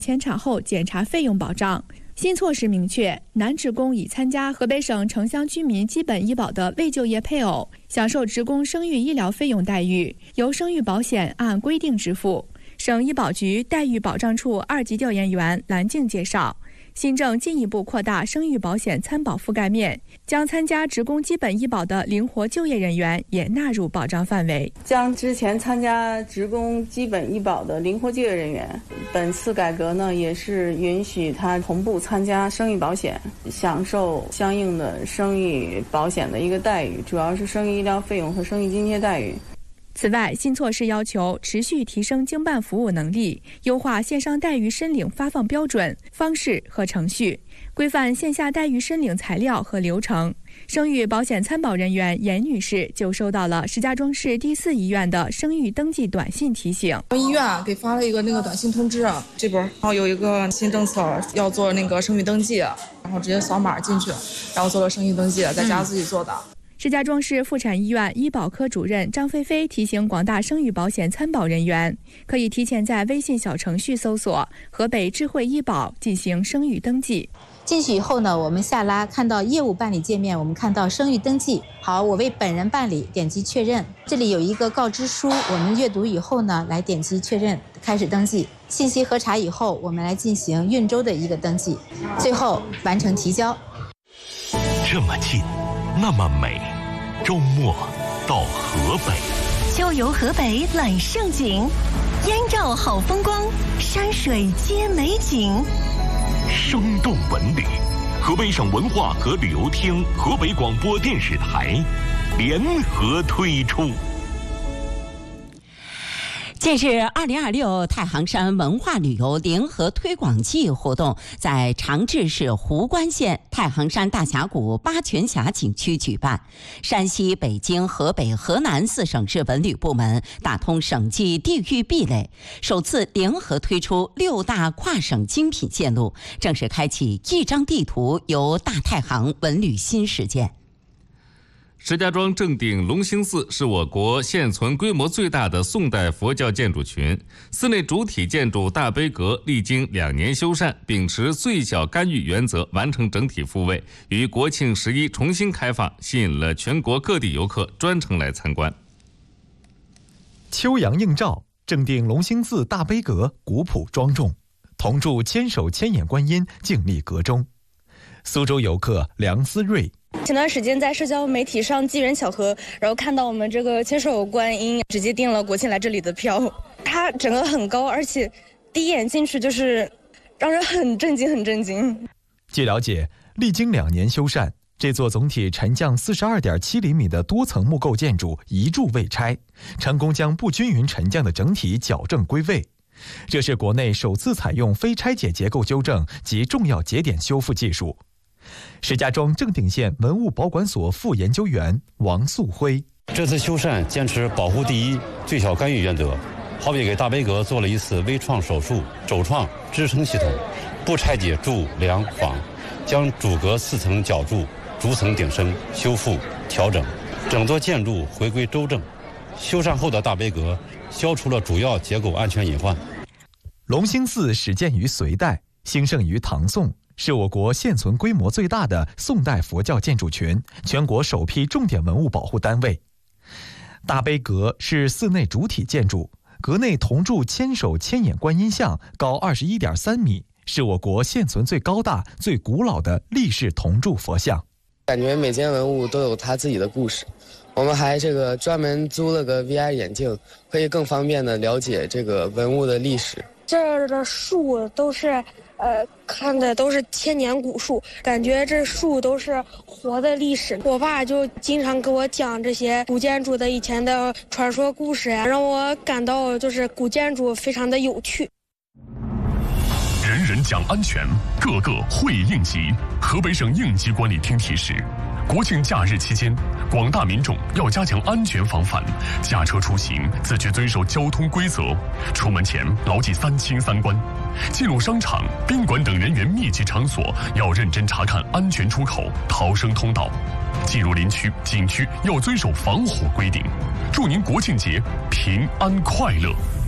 前产后检查费用保障。新措施明确，男职工已参加河北省城乡居民基本医保的未就业配偶，享受职工生育医疗费用待遇，由生育保险按规定支付。省医保局待遇保障处2级调研员蓝静介绍，新政进一步扩大生育保险参保覆盖面，将参加职工基本医保的灵活就业人员也纳入保障范围。 将之前参加职工基本医保的灵活就业人员，本次改革呢，也是允许他同步参加生育保险，享受相应的生育保险的一个待遇，主要是生育医疗费用和生育津贴待遇。 此外，新措施要求持续提升经办服务能力，优化线上待遇申领发放标准、方式和程序，规范线下待遇申领材料和流程。生育保险参保人员严女士就收到了石家庄市第4医院的生育登记短信提醒。 医院给发了一个短信通知，这边然后有一个新政策要做生育登记，然后直接扫码进去，然后做了生育登记，在家自己做的。 石家庄市妇产医院医保科主任张菲菲提醒广大生育保险参保人员，可以提前在微信小程序搜索河北智慧医保进行生育登记。 进去以后呢，我们下拉看到业务办理界面，我们看到生育登记。好，我为本人办理，点击确认。这里有一个告知书，我们阅读以后呢，来点击确认，开始登记。信息核查以后，我们来进行孕周的一个登记，最后完成提交。 这么近，那么美，周末到河北， 秋游河北揽胜景，燕赵好风光，山水皆美景。 生动文旅，河北省文化和旅游厅、河北广播电视台联合推出。 近日2026太行山文化旅游联合推广季活动在长治市湖关县太行山大峡谷八泉峡景区举办。山西、北京、河北、河南4省市文旅部门打通省际地域壁垒，首次联合推出6大跨省精品线路，正式开启一张地图游大太行文旅新世界。 石家庄正定龙兴寺是我国现存规模最大的宋代佛教建筑群，寺内主体建筑大悲阁历经2年修缮，秉持最小干预原则完成整体复位，于国庆11重新开放，吸引了全国各地游客专程来参观。 秋阳映照，正定龙兴寺大悲阁古朴庄重，同筑千手千眼观音静立阁中。苏州游客梁思睿， 前段时间在社交媒体上机缘巧合，然后看到我们这个千手观音，直接订了国庆来这里的票。它整个很高，而且第一眼进去就是让人很震惊。 据了解，历经2年修缮，这座总体沉降42.7厘米的多层木构建筑一柱未拆，成功将不均匀沉降的整体矫正归位。这是国内首次采用非拆解结构纠正及重要节点修复技术。石家庄正定县文物保管所副研究员王素辉， 这次修缮坚持保护第一、最小干预原则，好比给大悲阁做了一次微创手术，肘创支撑系统，不拆解柱梁枋，将主阁4层角柱逐层顶升修复调整，整座建筑回归周正。修缮后的大悲阁消除了主要结构安全隐患。 龙兴寺始建于隋代，兴盛于唐宋，是我国现存规模最大的宋代佛教建筑群，全国首批重点文物保护单位。大悲阁是寺内主体建筑，阁内同筑千手千眼观音像，高21.3米，是我国现存最高大、最古老的立式铜铸佛像。 感觉每件文物都有它自己的故事。我们还专门租了个 VR 眼镜，可以更方便的了解这个文物的历史。 这儿的树都是看的都是千年古树，感觉这树都是活的历史。我爸就经常给我讲这些古建筑的以前的传说故事呀，让我感到古建筑非常的有趣。 人人讲安全，个个会应急。河北省应急管理厅提示，国庆假日期间，广大民众要加强安全防范，驾车出行自觉遵守交通规则，出门前牢记3清3关。进入商场、宾馆等人员密集场所要认真查看安全出口、逃生通道。进入林区、景区要遵守防火规定。祝您国庆节平安快乐。